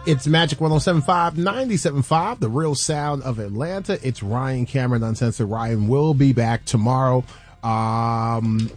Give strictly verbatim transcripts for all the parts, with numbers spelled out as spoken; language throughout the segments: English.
It's Magic one oh seven point five, ninety-seven point five, the real sound of Atlanta. It's Ryan Cameron, Uncensored. Ryan will be back tomorrow. Um,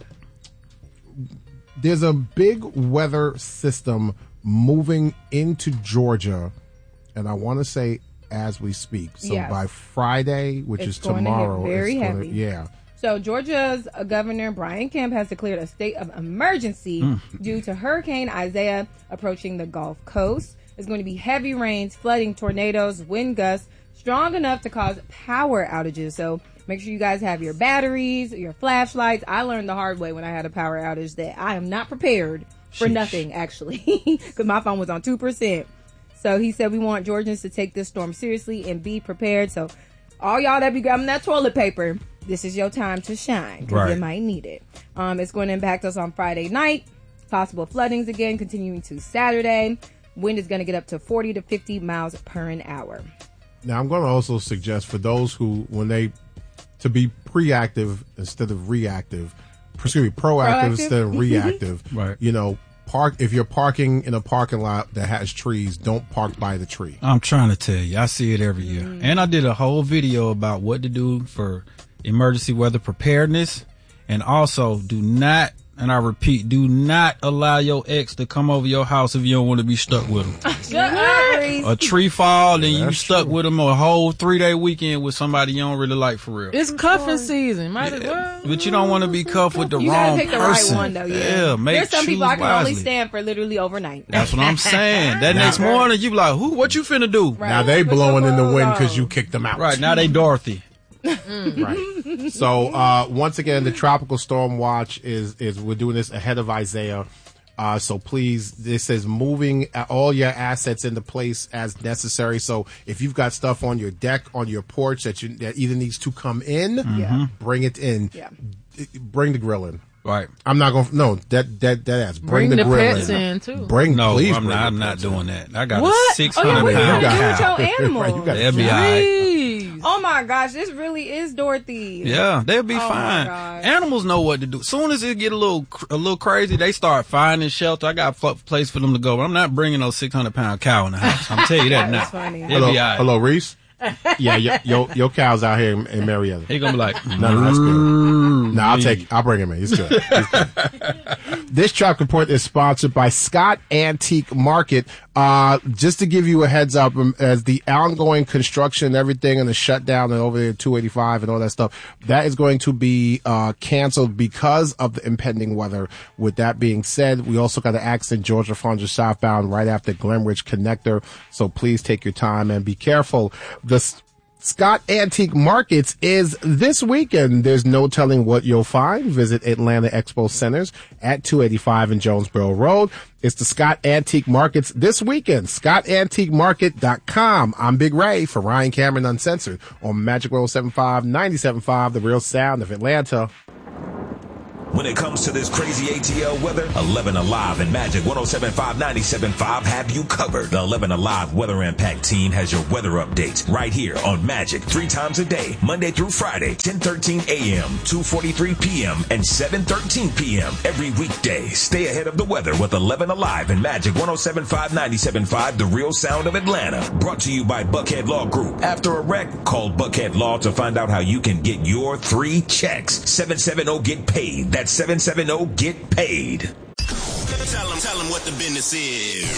there's a big weather system moving into Georgia, and I want to say as we speak. So yes. by Friday, which it's is tomorrow, to hit very it's heavy. Gonna, yeah. So Georgia's Governor Brian Kemp has declared a state of emergency mm. due to Hurricane Isaiah approaching the Gulf Coast. There's going to be heavy rains, flooding, tornadoes, wind gusts strong enough to cause power outages. So make sure you guys have your batteries, your flashlights. I learned the hard way when I had a power outage that I am not prepared for Sheesh. nothing, actually, because my phone was on two percent. So he said we want Georgians to take this storm seriously and be prepared. So all y'all that be grabbing that toilet paper, this is your time to shine because right. you might need it. Um, it's going to impact us on Friday night. Possible floodings again, continuing to Saturday. Wind is going to get up to forty to fifty miles per an hour. Now, I'm going to also suggest for those who, when they, to be preactive instead of reactive, excuse me, proactive, proactive? instead of reactive, right. you know, park, if you're parking in a parking lot that has trees, don't park by the tree. I'm trying to tell you, I see it every year. Mm. And I did a whole video about what to do for emergency weather preparedness, and also do not, and I repeat, do not allow your ex to come over your house if you don't want to be stuck with him. A tree fall, then yeah, you stuck true. with him a whole three-day weekend with somebody you don't really like for real. It's cuffing season, might as well. But you don't want to be cuffed with the you wrong gotta pick person. The right one, though, yeah. yeah make There's some people I can wisely. only stand for literally overnight. That's what I'm saying. That next morning, you be like, "Who? What you finna do?" Right. Now they blowing in the wind because you kicked them out. Right now they Dorothy. Right. So uh, once again, the tropical storm watch is is we're doing this ahead of Isaiah. Uh, so please, this is moving all your assets into place as necessary. So if you've got stuff on your deck, on your porch that you that either needs to come in, mm-hmm. bring it in. Yeah. Bring the grill in. Right. I'm not going to, no, that, that, that ass. Bring, bring the, the grill pets in. in, too. Bring, no, please I'm bring not, the I'm not pets doing in. that. I got what? a six oh, hundred yeah, pound cow. With your animals. Right, you got They'll be all right. Oh my gosh, this really is Dorothy. Yeah, they'll be oh fine. Animals know what to do. Soon as it get a little a little crazy, they start finding shelter. I got a place for them to go. But I'm not bringing no six hundred pound cow in the house. I'm telling you that, that now. Funny. They'll hello, be all right. hello, Reese. Yeah, your, your your cow's out here in, in Marietta. He gonna be like, no, no, that's good. No, I'll take. I'll bring him in. He's good. He's good. This Trap Report is sponsored by Scott Antique Market. Uh, just to give you a heads up, um, as the ongoing construction and everything and the shutdown and over there two eighty-five and all that stuff, that is going to be uh canceled because of the impending weather. With that being said, we also got an accident Georgia Fonja southbound right after Glenridge Connector. So please take your time and be careful. The Scott Antique Markets is this weekend. There's no telling what you'll find. Visit Atlanta Expo Centers at two eighty-five and Jonesboro Road. It's the Scott Antique Markets this weekend. scott antique market dot com. I'm Big Ray for Ryan Cameron Uncensored on Magic one oh seven point five, ninety-seven point five, the real sound of Atlanta. When it comes to this crazy A T L weather, eleven Alive and Magic one oh seven point five, ninety-seven point five have you covered. The eleven Alive Weather Impact team has your weather updates right here on Magic three times a day, Monday through Friday, ten thirteen a.m., two forty-three p.m., and seven thirteen p.m. every weekday. Stay ahead of the weather with eleven Alive and Magic one oh seven point five, ninety-seven point five, the real sound of Atlanta. Brought to you by Buckhead Law Group. After a wreck, call Buckhead Law to find out how you can get your three checks. seven seven zero get paid. That's seven seven zero get paid. Tell them, tell them what the business is.